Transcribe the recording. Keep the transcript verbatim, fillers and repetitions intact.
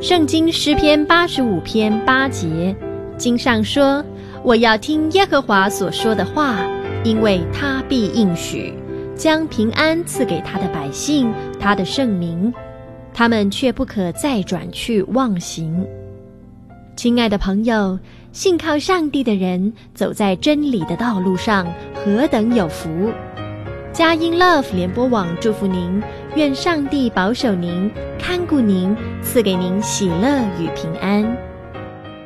圣经诗篇八十五篇八节，经上说：我要听耶和华所说的话，因为他必应许，将平安赐给他的百姓，他的圣民，他们却不可再转去妄行。亲爱的朋友，信靠上帝的人走在真理的道路上，何等有福！佳音 Love 联播网祝福您，愿上帝保守您，看顾您，赐给您喜乐与平安。